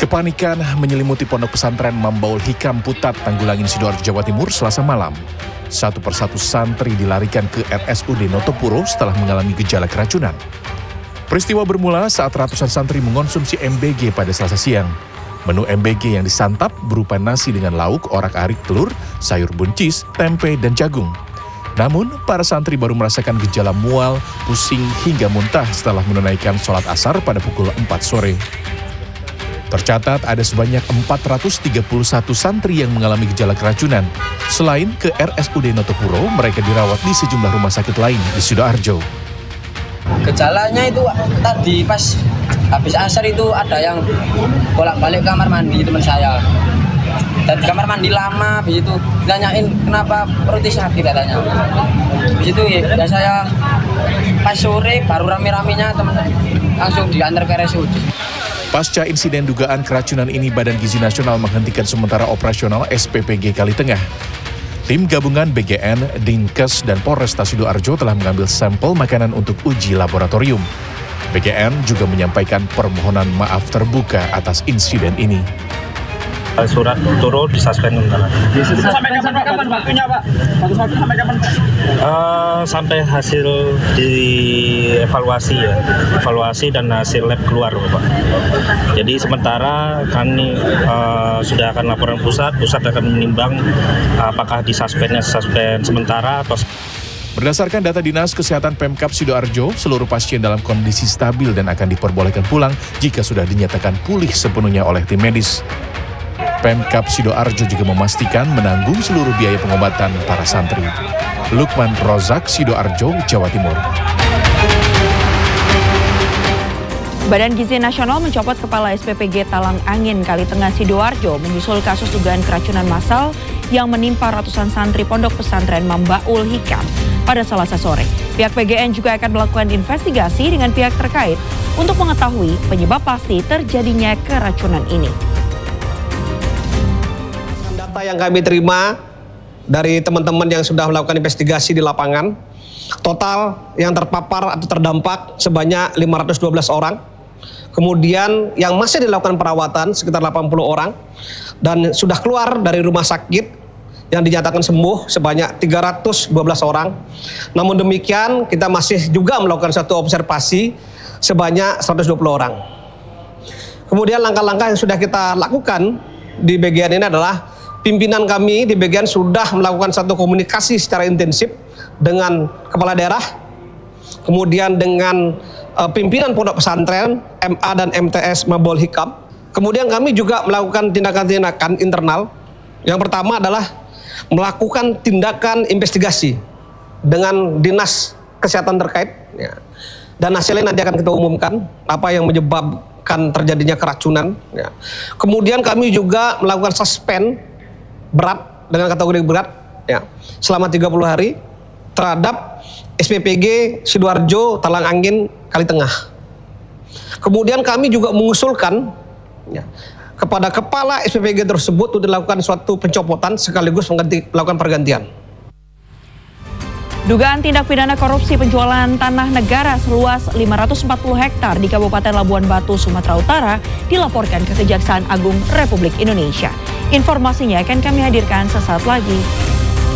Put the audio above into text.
Kepanikan menyelimuti pondok pesantren Mambaul Hikam Putat, Tanggulangin, Sidoarjo, Jawa Timur, Selasa malam. Satu persatu santri dilarikan ke RSUD Notopuro setelah mengalami gejala keracunan. Peristiwa bermula saat ratusan santri mengonsumsi MBG pada Selasa siang. Menu MBG yang disantap berupa nasi dengan lauk, orak-arik, telur, sayur buncis, tempe, dan jagung. Namun, para santri baru merasakan gejala mual, pusing, hingga muntah setelah menunaikan sholat asar pada pukul 4 sore. Tercatat ada sebanyak 431 santri yang mengalami gejala keracunan. Selain ke RSUD Notopuro, mereka dirawat di sejumlah rumah sakit lain di Sidoarjo. Gejalanya itu tadi pas habis asar itu ada yang bolak-balik kamar mandi teman saya. Dan di kamar mandi lama, habis itu ditanyain kenapa perutnya sakit katanya. Habis itu ya saya pas sore baru rame-ramenya teman langsung diantar ke RSUD. Pasca insiden dugaan keracunan ini, Badan Gizi Nasional menghentikan sementara operasional SPPG Kalitengah. Tim gabungan BGN, Dinkes, dan Polresta Sidoarjo telah mengambil sampel makanan untuk uji laboratorium. BGN juga menyampaikan permohonan maaf terbuka atas insiden ini. Surat turun disuspend sementara. Sampai kapan waktunya, Pak? Baru sampai kapan, Pak? Sampai hasil dievaluasi ya, evaluasi dan hasil lab keluar, Pak. Jadi sementara kami sudah akan laporan pusat akan menimbang apakah suspend sementara atau. Berdasarkan data Dinas Kesehatan Pemkab Sidoarjo, seluruh pasien dalam kondisi stabil dan akan diperbolehkan pulang jika sudah dinyatakan pulih sepenuhnya oleh tim medis. Pemkab Sidoarjo juga memastikan menanggung seluruh biaya pengobatan para santri. Lukman Rozak, Sidoarjo, Jawa Timur. Badan Gizi Nasional mencopot Kepala SPPG Talang Angin Kalitengah Sidoarjo menyusul kasus dugaan keracunan massal yang menimpa ratusan santri pondok pesantren Mambaul Hikam pada Selasa sore. Pihak PGN juga akan melakukan investigasi dengan pihak terkait untuk mengetahui penyebab pasti terjadinya keracunan ini. Data yang kami terima dari teman-teman yang sudah melakukan investigasi di lapangan, total yang terpapar atau terdampak sebanyak 512 orang. Kemudian yang masih dilakukan perawatan sekitar 80 orang dan sudah keluar dari rumah sakit yang dinyatakan sembuh sebanyak 312 orang. Namun demikian kita masih juga melakukan satu observasi sebanyak 120 orang. Kemudian langkah-langkah yang sudah kita lakukan di bagian ini adalah pimpinan kami di bagian sudah melakukan satu komunikasi secara intensif dengan kepala daerah, kemudian dengan pimpinan pondok pesantren, MA dan MTS Mambaul Hikam. Kemudian kami juga melakukan tindakan-tindakan internal. Yang pertama adalah melakukan tindakan investigasi dengan dinas kesehatan terkait. Ya. Dan hasilnya nanti akan kita umumkan apa yang menyebabkan terjadinya keracunan. Ya. Kemudian kami juga melakukan suspend berat dengan kategori berat ya selama 30 hari terhadap SPPG Sidoarjo Talang Angin Kalitengah. Kemudian kami juga mengusulkan ya, kepada kepala SPPG tersebut untuk dilakukan suatu pencopotan sekaligus melakukan pergantian. Dugaan tindak pidana korupsi penjualan tanah negara seluas 540 hektar di Kabupaten Labuan Batu, Sumatera Utara dilaporkan ke Kejaksaan Agung Republik Indonesia. Informasinya akan kami hadirkan sesaat lagi.